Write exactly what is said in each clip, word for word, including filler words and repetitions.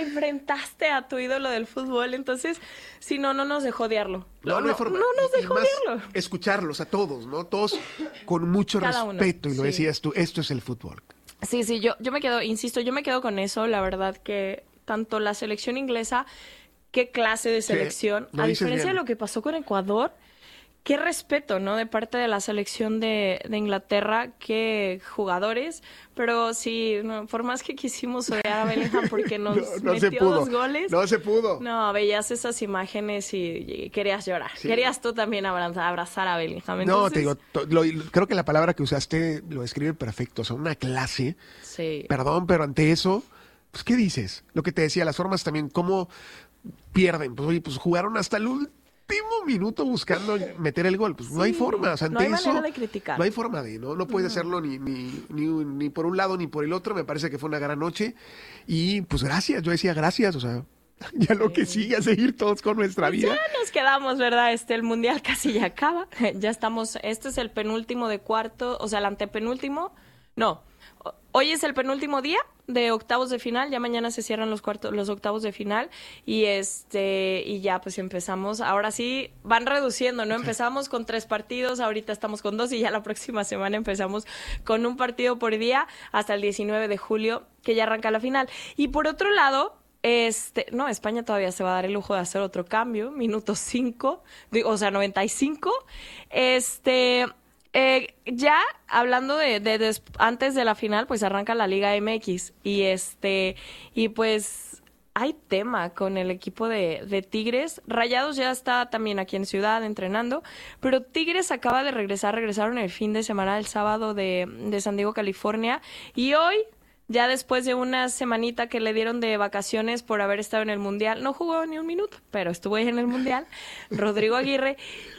enfrentaste a tu ídolo del fútbol, entonces, si no, no nos dejó odiarlo. No, no, no, forma, no nos dejó odiarlo. Escucharlos a todos, ¿no? Todos con mucho Cada respeto, uno, y lo sí. decías tú, esto es el fútbol. Sí, sí, yo, yo me quedo, insisto, yo me quedo con eso, la verdad que tanto la selección inglesa, qué clase de selección, sí, a diferencia bien. de lo que pasó con Ecuador, qué respeto, ¿no? De parte de la selección de, de Inglaterra, qué jugadores, pero sí, no, por más que quisimos odiar a Bellingham porque nos no, no metió se pudo. dos goles. No se pudo. No, veías esas imágenes y, y querías llorar. Sí. Querías tú también abrazar, abrazar a Bellingham. Entonces... No, te digo, to, lo, creo que la palabra que usaste lo describe perfecto, o sea, una clase. Sí. Perdón, pero ante eso, pues, ¿qué dices? Lo que te decía, las formas también, ¿cómo pierden? Pues, oye, pues jugaron hasta el último minuto buscando meter el gol. Pues sí, no hay forma. O sea, ante no hay eso, manera de criticar. No hay forma de, ¿no? No puedes no. hacerlo ni, ni, ni, ni por un lado ni por el otro. Me parece que fue una gran noche. Y pues gracias, yo decía gracias, o sea, ya lo que sigue a seguir todos con nuestra vida. Ya nos quedamos, ¿verdad? Este, el mundial casi ya acaba. Ya estamos, este es el penúltimo de cuarto, o sea, el antepenúltimo. No, hoy es el penúltimo día de octavos de final, ya mañana se cierran los cuartos, los octavos de final y este y ya pues empezamos, ahora sí van reduciendo, ¿no? Empezamos con tres partidos, ahorita estamos con dos y ya la próxima semana empezamos con un partido por día hasta el diecinueve de julio que ya arranca la final. Y por otro lado, este, no, España todavía se va a dar el lujo de hacer otro cambio, minuto cinco, o sea, noventa y cinco, este... Eh, ya hablando de, de, de antes de la final, pues arranca la Liga M X y este y pues hay tema con el equipo de, de Tigres. Rayados ya está también aquí en Ciudad entrenando, pero Tigres acaba de regresar, regresaron el fin de semana el sábado de, de San Diego, California, y hoy, ya después de una semanita que le dieron de vacaciones por haber estado en el Mundial, no jugó ni un minuto, pero estuvo ahí en el Mundial, Rodrigo Aguirre.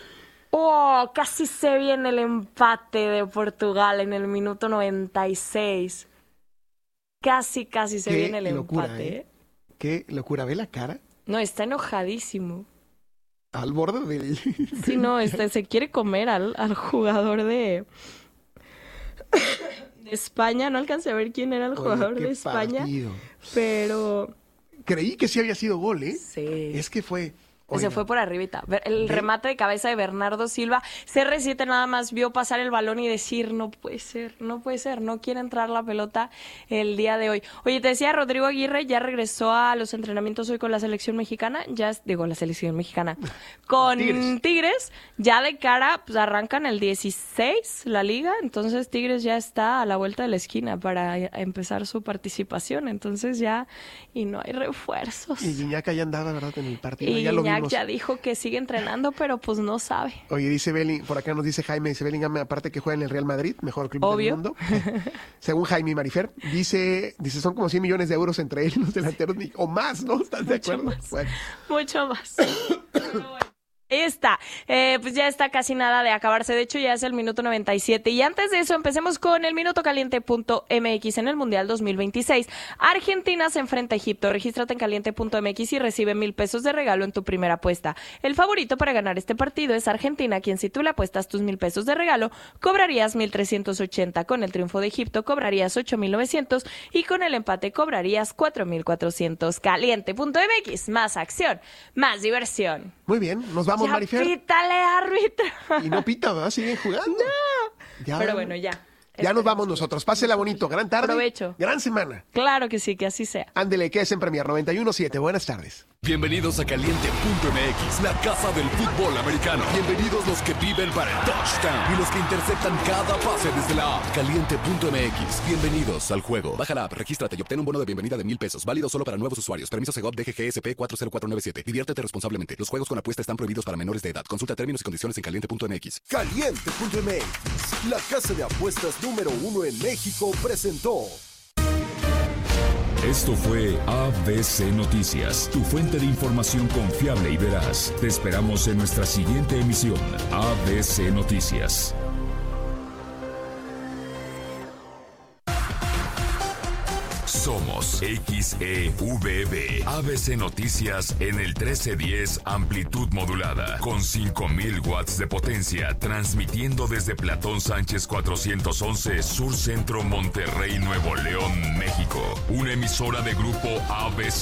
Oh, casi se viene el empate de Portugal en el minuto noventa y seis. Casi, casi se Qué viene el locura, empate. ¿eh? Qué locura, ¿ve la cara? No, está enojadísimo. Al borde del... Sí, no, este, se quiere comer al, al jugador de... de España. No alcancé a ver quién era el jugador Oye, de España. Partido. Pero... Creí que sí había sido gol, ¿eh? Sí. Es que fue... Se fue por arribita. El ¿Ve? remate de cabeza de Bernardo Silva. C R siete nada más vio pasar el balón y decir, no puede ser, no puede ser, no quiere entrar la pelota el día de hoy. Oye, te decía, Rodrigo Aguirre ya regresó a los entrenamientos hoy con la selección mexicana, ya, digo, la selección mexicana, con Tigres, Tigres ya de cara, pues arrancan el dieciséis la liga, entonces Tigres ya está a la vuelta de la esquina para empezar su participación, entonces ya, y no hay refuerzos. Y Gignac ya andaba, ¿verdad?, en el partido, y ya lo vimos. Ya dijo que sigue entrenando, pero pues no sabe. Oye, dice Bellingham, por acá nos dice Jaime, dice Bellingham, aparte que juega en el Real Madrid, mejor club Obvio. del mundo. Según Jaime Marifer, dice, dice son como cien millones de euros entre él y los delanteros, o más, ¿no? ¿Estás de Mucho acuerdo? Más. Bueno. Mucho más. Ahí está, eh, pues ya está casi nada de acabarse, de hecho ya es el minuto noventa y siete y antes de eso empecemos con el minuto caliente punto m x en el Mundial dos mil veintiséis. Argentina se enfrenta a Egipto, regístrate en caliente punto m x y recibe mil pesos de regalo en tu primera apuesta. El favorito para ganar este partido es Argentina, quien si tú le apuestas tus mil pesos de regalo, cobrarías mil trescientos ochenta, con el triunfo de Egipto cobrarías ocho mil novecientos y con el empate cobrarías cuatro mil cuatrocientos. caliente punto m x, más acción, más diversión. Muy bien, nos vamos, ya Marifer. Pítale, árbitro. Y no pita, ¿verdad? Siguen jugando. No. Ya. Pero bueno, ya. Ya nos vamos nosotros. Pásela bonito. Gran tarde. Provecho. Gran semana. Claro que sí, que así sea. Ándele, que es en Premier noventa y uno punto siete. Buenas tardes. Bienvenidos a caliente punto m x, la casa del fútbol americano. Bienvenidos los que viven para el touchdown y los que interceptan cada pase desde la app. caliente punto m x. Bienvenidos al juego. Baja la app, regístrate y obtén un bono de bienvenida de mil pesos. Válido solo para nuevos usuarios. Permiso Segov D G G S P cuatro cero cuatro nueve siete. Diviértete responsablemente. Los juegos con apuesta están prohibidos para menores de edad. Consulta términos y condiciones en caliente punto m x. caliente punto m x, la casa de apuestas número uno en México, presentó. Esto fue A B C Noticias, tu fuente de información confiable y veraz. Te esperamos en nuestra siguiente emisión, A B C Noticias. Somos X E V B, A B C Noticias en el trece diez amplitud modulada, con cinco mil watts de potencia, transmitiendo desde Platón Sánchez cuatrocientos once, Sur Centro, Monterrey, Nuevo León, México. Una emisora de grupo A B C.